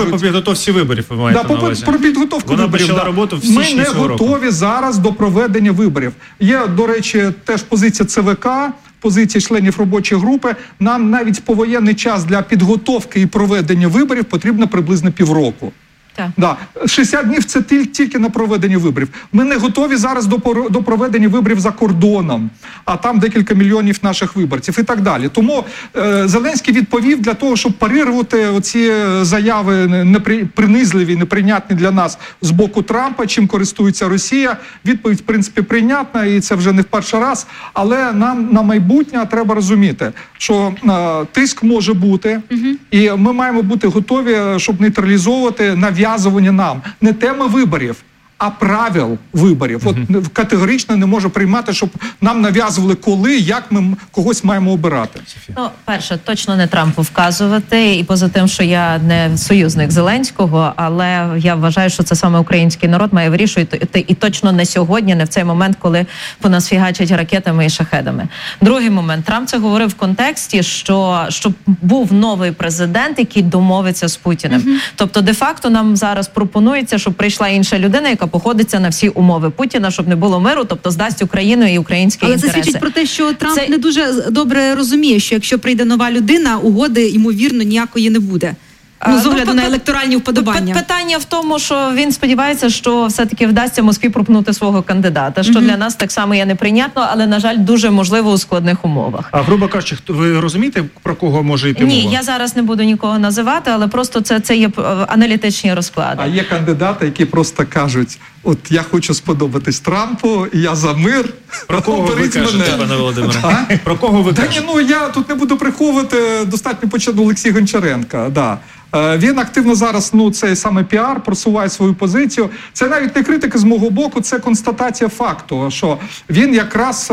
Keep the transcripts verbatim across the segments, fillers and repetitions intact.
по підготовці виборів, ви маєте да, на увазі? Про підготовку Вона виборів. почала Да. роботу в Ми січні не цього року. готові зараз до проведення виборів. Є, до речі, теж позиція ЦВК, позиція членів робочої групи. Нам навіть по воєнний час для підготовки і проведення виборів потрібно приблизно півроку. Так. Да. шістдесят днів – це тільки на проведення виборів. Ми не готові зараз до, до проведення виборів за кордоном, а там декілька мільйонів наших виборців і так далі. Тому е, Зеленський відповів для того, щоб парирувати оці заяви непри, принизливі, неприйнятні для нас з боку Трампа, чим користується Росія. Відповідь, в принципі, прийнятна, і це вже не в перший раз. Але нам на майбутнє треба розуміти, що е, тиск може бути, угу. і ми маємо бути готові, щоб нейтралізовувати нав'язування нам не теми виборів, а правил виборів. От uh-huh. категорично не можу приймати, щоб нам нав'язували коли, як ми когось маємо обирати. Ну, перше, точно не Трампу вказувати, і поза тим, що я не союзник Зеленського, але я вважаю, що це саме український народ має вирішувати, і точно не сьогодні, не в цей момент, коли по нас фігачать ракетами і шахедами. Другий момент. Трамп це говорив в контексті, що, що був новий президент, який домовиться з Путіним. Uh-huh. Тобто, де-факто нам зараз пропонується, щоб прийшла інша людина, яка походиться на всі умови Путіна, щоб не було миру, тобто здасть Україну і українські Але інтереси. Але це свідчить про те, що Трамп це... не дуже добре розуміє, що якщо прийде нова людина, угоди, ймовірно, ніякої не буде. Ну, з огляду ну, на електоральні вподобання. Питання в тому, що він сподівається, що все-таки вдасться Москві пропнути свого кандидата, що mm-hmm. для нас так само є неприйнятно, але, на жаль, дуже можливо у складних умовах. А грубо кажучи, ви розумієте, про кого може йти мова? Ні, я зараз не буду нікого називати, але просто це, це є аналітичні розклади. А є кандидати, які просто кажуть, от я хочу сподобатись Трампу, і я за мир. Про кого ви кажете, пане Володимире? Про кого ви кажете? Та ні, ну я тут не буду приховувати, достатньо почати Олексій Гончаренка, да. Він активно зараз, ну, цей саме піар, просуває свою позицію. Це навіть не критика з мого боку, це констатація факту, що він якраз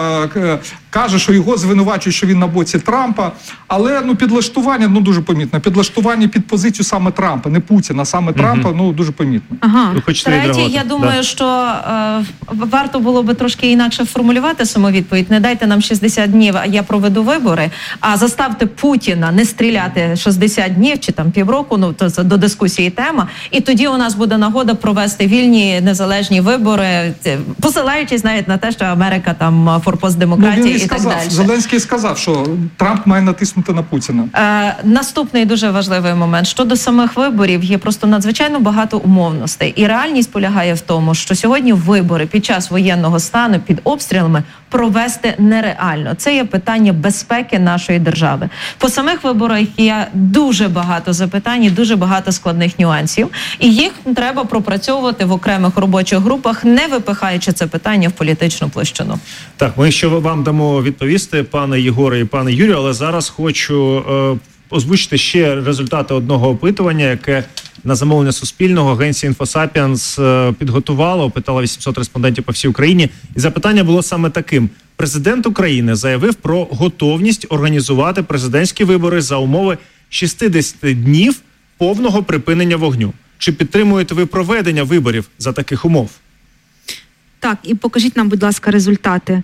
е, каже, що його звинувачують, що він на боці Трампа, але, ну, підлаштування, ну, дуже помітно. Підлаштування під позицію саме Трампа, не Путіна, саме Трампа, угу. ну, дуже помітно. Ага. Третє, я думаю, да. що е, варто було би трошки інакше формулювати саму відповідь. Не дайте нам шістдесят днів, а я проведу вибори, а заставте Путіна не стріляти шістдесят днів, чи там півроку, ну, то до дискусії тема, і тоді у нас буде нагода провести вільні, незалежні вибори, посилаючись навіть на те, що Америка там форпост демократії ну, і сказав, так далі. Зеленський сказав, що Трамп має натиснути на Путіна. Е, наступний дуже важливий момент. Щодо самих виборів, є просто надзвичайно багато умовностей. І реальність полягає в тому, що сьогодні вибори під час воєнного стану під обстрілами провести нереально. Це є питання безпеки нашої держави. По самих виборах є дуже багато запитань і дуже багато складних нюансів. І їх треба пропрацьовувати в окремих робочих групах, не випихаючи це питання в політичну площину. Так, ми ще вам дамо відповісти, пане Єгоре і пане Юрію, але зараз хочу е, озвучити ще результати одного опитування, яке на замовлення Суспільного агенція «Інфосапіенс» підготувала, опитала вісімсот респондентів по всій Україні. І запитання було саме таким. Президент України заявив про готовність організувати президентські вибори за умови шістдесят днів повного припинення вогню. Чи підтримуєте ви проведення виборів за таких умов? Так, і покажіть нам, будь ласка, результати.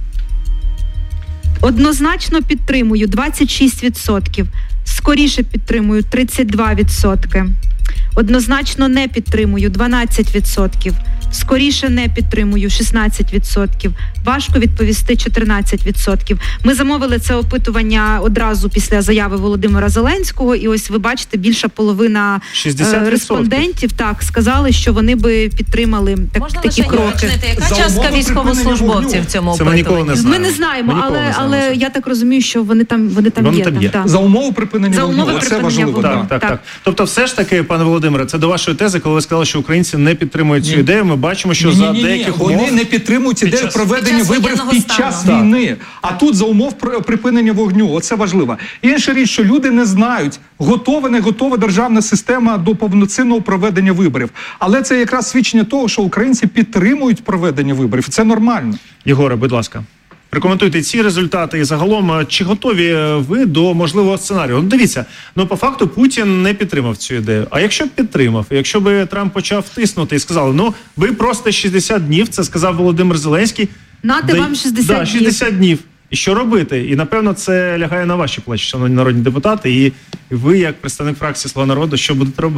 Однозначно підтримую двадцять шість відсотків. Скоріше підтримую тридцять два відсотки. Однозначно не підтримую дванадцять відсотків. Скоріше не підтримую шістнадцять відсотків. Важко відповісти чотирнадцять відсотків. Ми замовили це опитування одразу після заяви Володимира Зеленського, і ось ви бачите, більша половина е, респондентів так сказали, що вони би підтримали так, Можна такі кроки. Уточнити, яка частка військовослужбовців в цьому це ми ніколи не знаємо. Ми не знаємо, ми але, не знаємо, але я так розумію, що вони там, вони там вони є. Там там, є. Так. За умови припинення За вогню, умови це припинення важливо. вогню. Так, так, Так. так. Тобто все ж таки, пане Володимире, це до вашої тези, коли ви сказали, що українці не підтримують цю ідею, ми бачимо, що ні, за ні, ні, деяких ні. умов... Вони не підтримують ідею час... проведення під час виборів під стану. час війни. А тут за умов припинення вогню. Оце важливо. Інша річ, що люди не знають, готова, не готова державна система до повноцінного проведення виборів. Але це якраз свідчення того, що українці підтримують проведення виборів. Це нормально. Єгоре, будь ласка. Прокоментуйте ці результати і загалом, чи готові ви до можливого сценарію? Ну, дивіться, ну по факту Путін не підтримав цю ідею. А якщо б підтримав, якщо б Трамп почав тиснути і сказали, ну ви просто шістдесят днів, це сказав Володимир Зеленський. Нате да, вам шістдесят да, днів. шістдесят днів. І що робити? І напевно це лягає на ваші плечі, шановні народні депутати, і ви, як представник фракції «Слуга народу», що будете робити?